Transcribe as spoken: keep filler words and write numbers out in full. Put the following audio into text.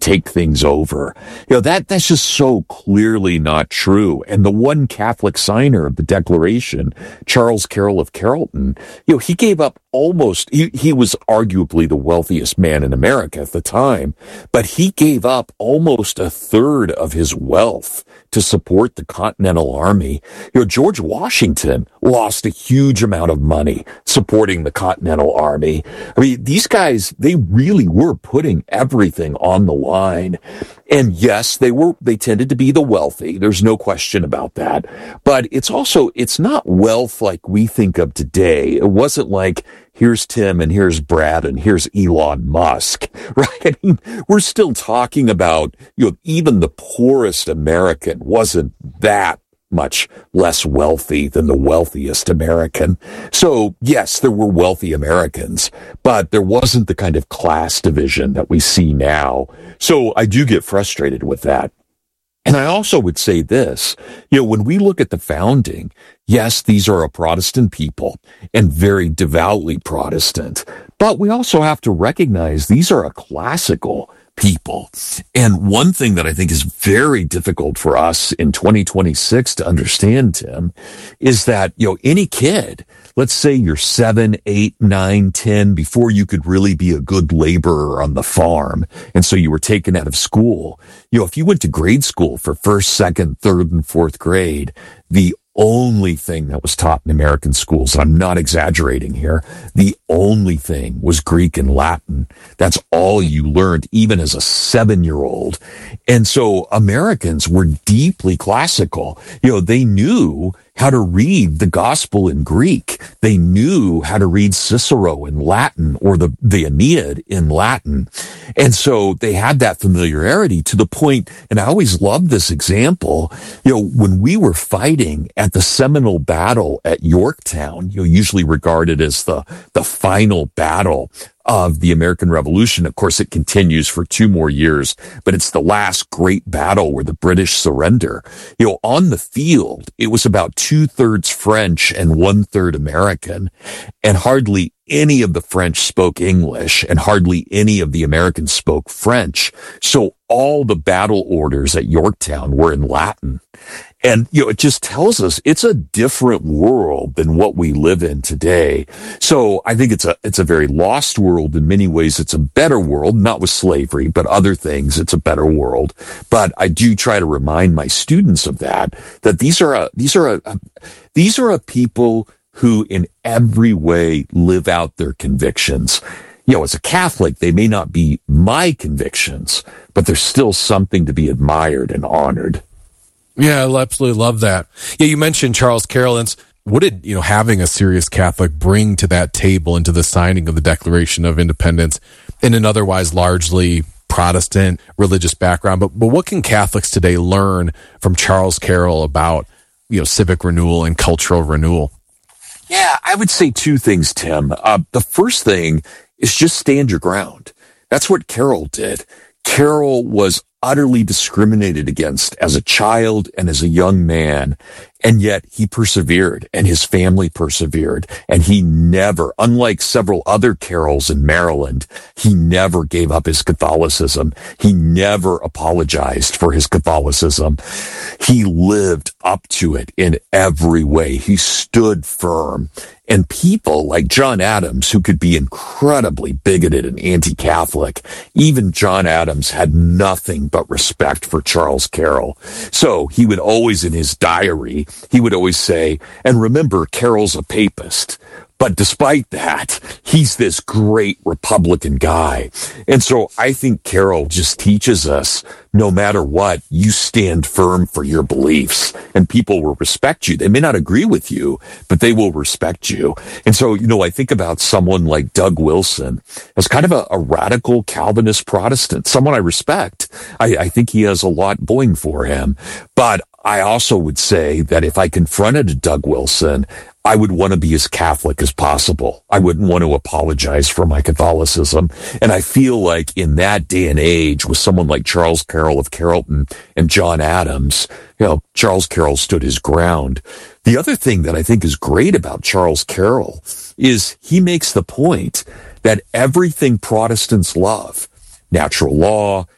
take things over. You know, that, that's just so clearly not true. And the one Catholic signer of the Declaration, Charles Carroll of Carrollton, you know, he gave up almost, he, he was arguably the wealthiest man in America at the time, but he gave up almost a third of his wealth to support the Continental Army. You know, George Washington lost a huge amount of money supporting the Continental Army. I mean, these guys, they really were putting everything on the line. And yes, they were, they tended to be the wealthy. There's no question about that. But it's also, it's not wealth like we think of today. It wasn't like, here's Tim and here's Brad and here's Elon Musk, right? I mean, we're still talking about, you know, even the poorest American wasn't that much less wealthy than the wealthiest American. So yes, there were wealthy Americans, but there wasn't the kind of class division that we see now. So I do get frustrated with that. And I also would say this, you know, when we look at the founding, yes, these are a Protestant people and very devoutly Protestant, but we also have to recognize these are a classical people. And one thing that I think is very difficult for us in twenty twenty-six to understand, Tim, is that, you know, any kid, let's say you're seven, eight, nine, ten, before you could really be a good laborer on the farm. And so you were taken out of school. You know, if you went to grade school for first, second, third, and fourth grade, the only thing that was taught in American schools, and I'm not exaggerating here, the only thing was Greek and Latin. That's all you learned, even as a seven-year-old. And so Americans were deeply classical. You know, they knew how to read the gospel in Greek. They knew how to read Cicero in Latin or the, the Aeneid in Latin. And so they had that familiarity to the point, and I always loved this example, you know, when we were fighting at the seminal battle at Yorktown, you know, usually regarded as the, the final battle of the American Revolution. Of course, it continues for two more years, but it's the last great battle where the British surrender. You know, on the field, it was about two thirds French and one third American, and hardly any of the French spoke English and hardly any of the Americans spoke French. So all the battle orders at Yorktown were in Latin. And, you know, it just tells us it's a different world than what we live in today. So I think it's a, it's a very lost world. In many ways, it's a better world, not with slavery, but other things. It's a better world. But I do try to remind my students of that, that these are a, these are a, a these are a people who in every way live out their convictions. You know, as a Catholic, they may not be my convictions, but there's still something to be admired and honored. Yeah, I absolutely love that. Yeah, you mentioned Charles Carroll. And what did, you know, having a serious Catholic bring to that table and to the signing of the Declaration of Independence in an otherwise largely Protestant religious background? But, but what can Catholics today learn from Charles Carroll about, you know, civic renewal and cultural renewal? Yeah, I would say two things, Tim. Uh, the first thing is just stand your ground. That's what Carroll did. Carroll was utterly discriminated against as a child and as a young man, and yet he persevered and his family persevered, and he never, unlike several other Carrolls in Maryland, he never gave up his Catholicism. He never apologized for his Catholicism. He lived up to it in every way. He stood firm. And people like John Adams, who could be incredibly bigoted and anti-Catholic, even John Adams had nothing but respect for Charles Carroll. So he would always, in his diary, he would always say, and remember, Carroll's a papist. But despite that, he's this great Republican guy. And so I think Carroll just teaches us, no matter what, you stand firm for your beliefs and people will respect you. They may not agree with you, but they will respect you. And so, you know, I think about someone like Doug Wilson as kind of a, a radical Calvinist Protestant, someone I respect. I, I think he has a lot going for him. But I also would say that if I confronted a Doug Wilson, I would want to be as Catholic as possible. I wouldn't want to apologize for my Catholicism. And I feel like in that day and age, with someone like Charles Carroll of Carrollton and John Adams, you know, Charles Carroll stood his ground. The other thing that I think is great about Charles Carroll is he makes the point that everything Protestants love, natural law,